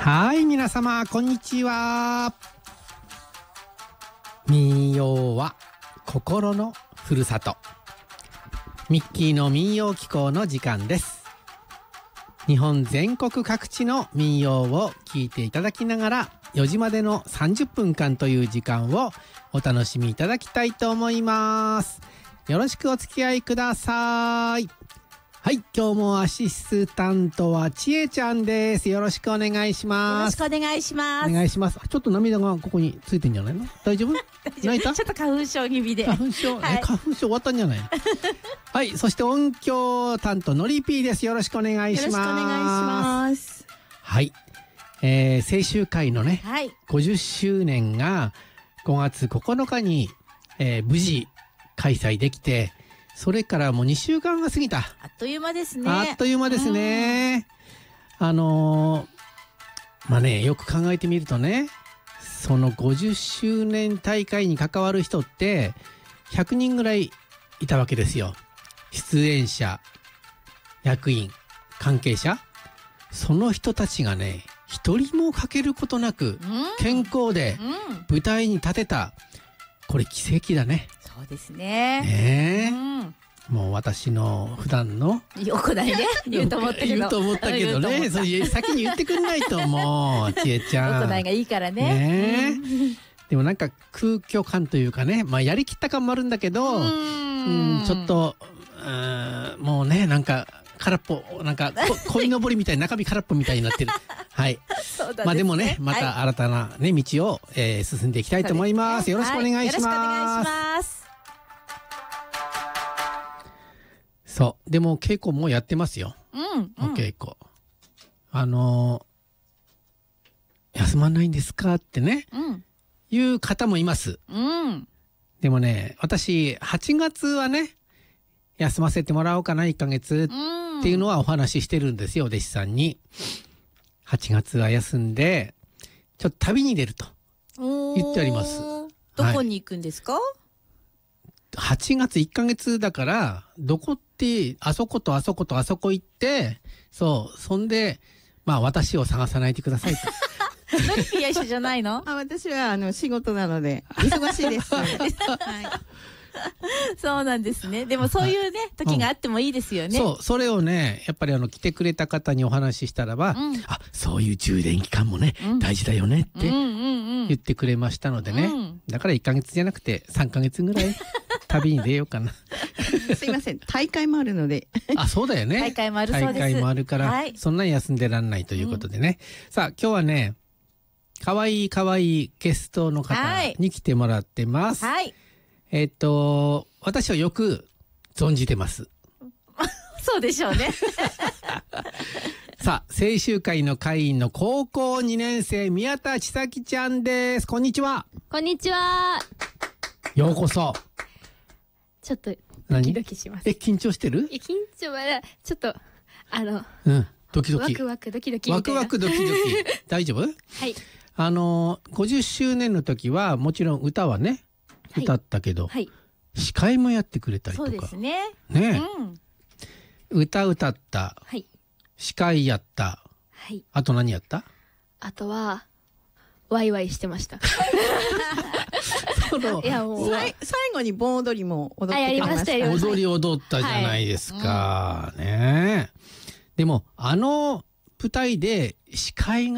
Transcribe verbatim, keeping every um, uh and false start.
はい、皆様こんにちは。民謡は心のふるさと、ミッキーの民謡紀行の時間です。日本全国各地の民謡を聞いていただきながらよじまでのさんじゅっぷんかんという時間をお楽しみいただきたいと思います。よろしくお付き合いください。はい、今日もアシスタントはちえちゃんです。よろしくお願いします。 よろしくお願いします。 お願いします。ちょっと涙がここについてんじゃないの？大丈夫？泣いた？ ちょっと花粉症気味で。 花粉症、 はい、 え花粉症終わったんじゃないの？はい、そして音響担当のりぴーです。よろしくお願いします。 よろしくお願いします。 はい、えー、青春会のね、 はい、 ごじゅっしゅうねんがごがつここのかに、えー、無事開催できて、それからもうにしゅうかんが過ぎた。 あっという間ですね。 あっという間ですね。あのー、まあね、よく考えてみるとね、そのごじゅっしゅうねん大会に関わる人ってひゃくにんぐらいいたわけですよ。出演者、役員、関係者、その人たちがね、一人も欠けることなく健康で舞台に立てた。これ奇跡だね。 そうですね。 ねえ、うん、もう私の普段の横だね言うと思ったけど言うと思ったけどね、そういう先に言ってくんないともうちえちゃん横だがいいからね。 ね、うん、でもなんか空虚感というかね、まあやりきった感もあるんだけど、うん、ちょっとうんもうね、なんか空っぽ、なんか鯉のぼりみたいな、中身空っぽみたいになってる。はい。 そうだですね。 まあでもね、また新たなね、道を、えー、進んでいきたいと思います。よろしくお願いします。はい、よろしくお願いします。そう、でも稽古もやってますよ。 うん、うん、 お稽古。あのー、休まないんですかってね、うん、いう方もいます。 うん。 でもね、私はちがつはね、休ませてもらおうかな、いっかげつっていうのはお話ししてるんですよ、お弟子さんに。はちがつは休んでちょっと旅に出ると言ってあります。 どこに行くんですか？はい、 はちがついっかげつだから、どこってあそことあそことあそこ行って、そう、そんでまあ私を探さないでくださいと。 のりぴーは一緒じゃないの？ あ、私はあの仕事なので忙しいです。はい、 そうなんですね。でもそういうね、はい、時があってもいいですよね。 うん、そう、それをね、やっぱりあの来てくれた方にお話ししたらば、うん、あ、そういう充電期間もね、うん、大事だよねって言ってくれましたのでね、うん、だからいっかげつじゃなくてさんかげつぐらい旅に出ようかな。 すいません、大会もあるので。 あ、そうだよね。 大会もあるそうです。 大会もあるから、はい、そんなに休んでらんないということでね。うん、さあ今日はね、かわいいかわいいゲストの方に来てもらってます。 はい。 えっと私はよく存じてます。 そうでしょうね。 さあ、青春会の会員の高校にねんせい宮田千咲ちゃんです。こんにちは。 こんにちは。 ようこそ。 ちょっとドキドキします。 え、緊張してる？ 緊張はちょっとあの、 うん、ドキドキ。 ワクワクドキドキみたいな。 ワクワクドキドキ。大丈夫？はい。あのごじゅっしゅうねんの時はもちろん歌はね、歌ったけど、はい、司会もやってくれたりとか。 そうですね。 ね、うん、歌歌った、はい、司会やった、はい、あと何やった？ あとはワイワイしてました。 そのいやもう最後に盆踊りも踊ってきました。 踊り踊ったじゃないですか、はい、ね。でもあの舞台で司会が